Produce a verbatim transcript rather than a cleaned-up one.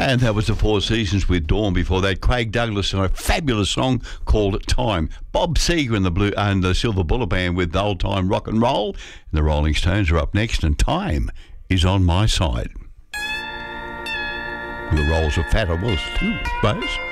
And that was the Four Seasons with Dawn. Before that, Craig Douglas and a fabulous song called Time. Bob Seger and the Blue and the Silver Bullet Band with Old Time Rock and Roll. And the Rolling Stones are up next, and Time is on my side. The rolls of Fat I was too, I suppose.